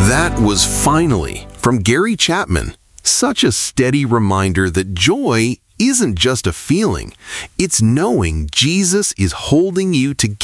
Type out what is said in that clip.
That was Finally from Gary Chapman. Such a steady reminder that joy isn't just a feeling, it's knowing Jesus is holding you together.